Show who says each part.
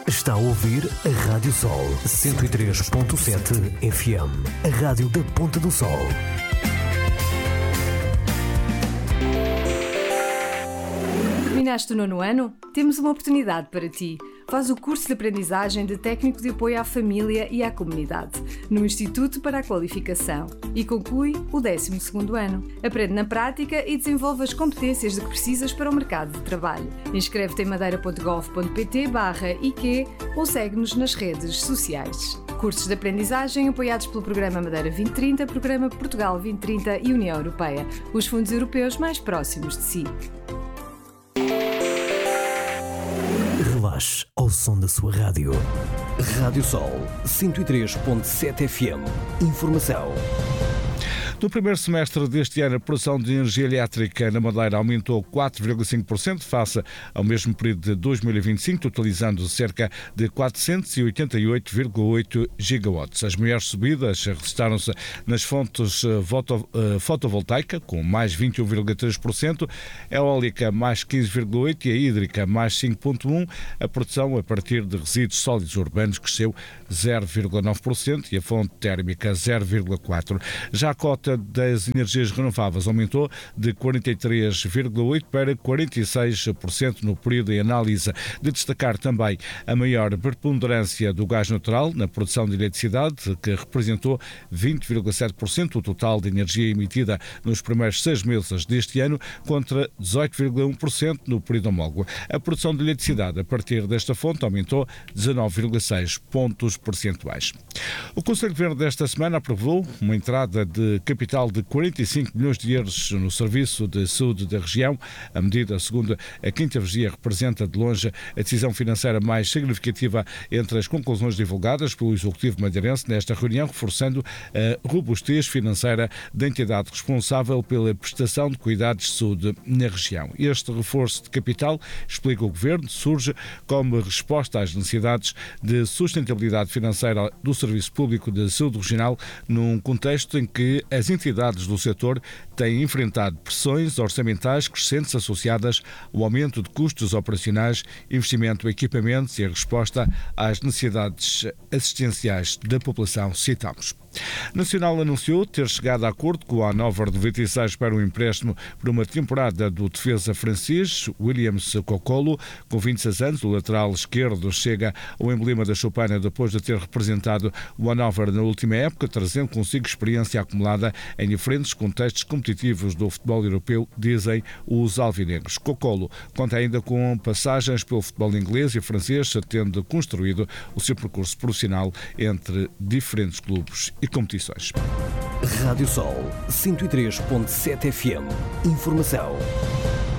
Speaker 1: Está a ouvir a Rádio Sol 103.7 FM, a rádio da Ponta do Sol.
Speaker 2: Terminaste o 9º ano? Temos uma oportunidade para ti. Faz o curso de aprendizagem de técnico de apoio à família e à comunidade, no Instituto para a Qualificação, e conclui o 12º ano. Aprende na prática e desenvolve as competências de que precisas para o mercado de trabalho. Inscreve-te em madeira.gov.pt/IQ ou segue-nos nas redes sociais. Cursos de aprendizagem apoiados pelo Programa Madeira 2030, Programa Portugal 2030 e União Europeia, os fundos europeus mais próximos de si.
Speaker 1: Relaxe ao som da sua rádio. Rádio Sol 103.7 FM. Informação.
Speaker 3: No primeiro semestre deste ano, a produção de energia elétrica na Madeira aumentou 4,5% face ao mesmo período de 2025, totalizando cerca de 488,8 gigawatts. As maiores subidas registraram-se nas fontes fotovoltaica, com mais 21,3%, a eólica mais 15,8% e a hídrica mais 5,1%. A produção a partir de resíduos sólidos urbanos cresceu 0,9% e a fonte térmica 0,4%. Já a cota das energias renováveis aumentou de 43,8% para 46% no período em análise. De destacar também a maior preponderância do gás natural na produção de eletricidade, que representou 20,7% do total de energia emitida nos primeiros 6 meses deste ano, contra 18,1% no período homólogo. A produção de eletricidade a partir desta fonte aumentou 19,6 pontos percentuais. O Conselho de Governo desta semana aprovou uma entrada de capital de 45 milhões de euros no Serviço de Saúde da região. A medida, segundo a 5ª Vigia, representa de longe a decisão financeira mais significativa entre as conclusões divulgadas pelo Executivo madeirense nesta reunião, reforçando a robustez financeira da entidade responsável pela prestação de cuidados de saúde na região. Este reforço de capital, explica o Governo, surge como resposta às necessidades de sustentabilidade financeira do Serviço Público de Saúde Regional, num contexto em que as entidades do setor têm enfrentado pressões orçamentais crescentes associadas ao aumento de custos operacionais, investimento em equipamentos e a resposta às necessidades assistenciais da população, citamos. Nacional anunciou ter chegado a acordo com a Hannover 96 para um empréstimo por uma temporada do defesa francês Williams Cocolo. Com 26 anos, o lateral esquerdo chega ao emblema da Choupana depois de ter representado o Hannover na última época, trazendo consigo experiência acumulada em diferentes contextos competitivos do futebol europeu, dizem os alvinegros. Cocolo conta ainda com passagens pelo futebol inglês e francês, tendo construído o seu percurso profissional entre diferentes clubes e competições.
Speaker 1: Rádio Sol 103.7 FM. Informação.